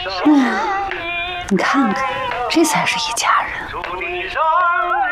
你看看，这才是一家人。